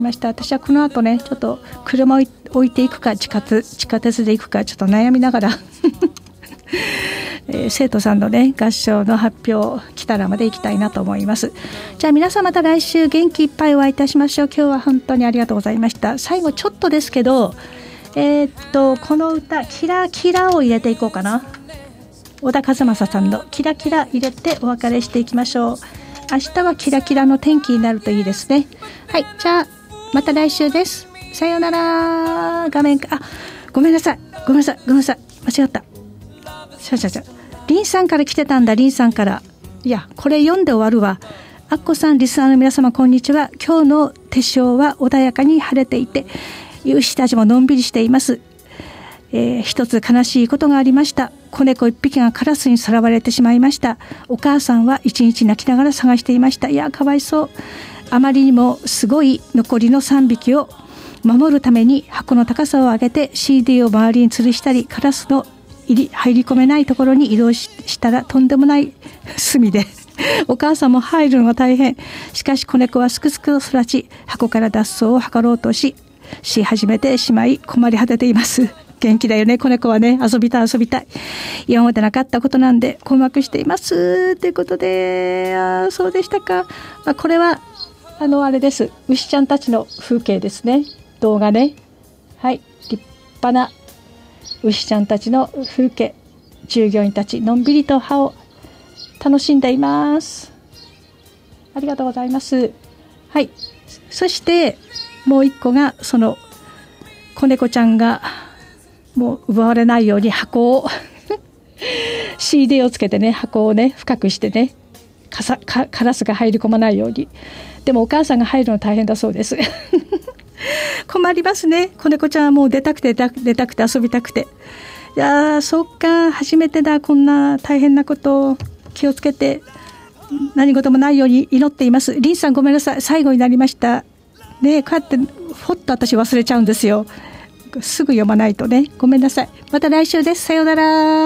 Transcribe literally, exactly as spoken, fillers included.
ました。私はこの後ね、ちょっと車を置いていくか地下鉄、地下鉄で行くかちょっと悩みながら、えー、生徒さんのね合唱の発表来たらまで行きたいなと思います。じゃあ皆さんまた来週元気いっぱいお会いいたしましょう。今日は本当にありがとうございました。最後ちょっとですけど、えー、っとこの歌キラキラを入れていこうかな。小田和正さんのキラキラ入れてお別れしていきましょう。明日はキラキラの天気になるといいですね。はい、じゃあまた来週です。さようなら。画面あごめんなさいごめんなさいごめんなさい間違った。しゃしゃしゃリンさんから来てたんだ。リンさんから、いやこれ読んで終わるわ。アッコさん、リスナーの皆様こんにちは。今日の手塩は穏やかに晴れていて牛たちものんびりしています。えー、一つ悲しいことがありました。子猫一匹がカラスにさらわれてしまいました。お母さんは一日泣きながら探していました。いやかわいそう。あまりにもすごい残りのさんびきを守るために箱の高さを上げて シーディー を周りに吊るしたり、カラスの入り入り込めないところに移動 し, したらとんでもない隅でお母さんも入るのが大変。しかし子猫はすくすく育ち、箱から脱走を図ろうとしし始めてしまい困り果てています。元気だよね子猫はね。遊びたい遊びたい。今までなかったことなんで困惑していますということで、あそうでしたか。まあ、これはあのあれです。牛ちゃんたちの風景ですね。動画ね。はい、立派な牛ちゃんたちの風景。従業員たちのんびりと葉を楽しんでいます。ありがとうございます。はい、そしてもう一個がその子猫ちゃんがもう奪われないように箱をシーディー をつけてね、箱をね深くしてね、かさかカラスが入り込まないように。でもお母さんが入るの大変だそうです困りますね。子猫ちゃんはもう出たくて出たくて遊びたくて、いやーそっか初めてだ。こんな大変なことを気をつけて何事もないように祈っています。リンさんごめんなさい、最後になりましたね。こうやってほっと私忘れちゃうんですよ。すぐ読まないとね。ごめんなさい。また来週です。さようなら。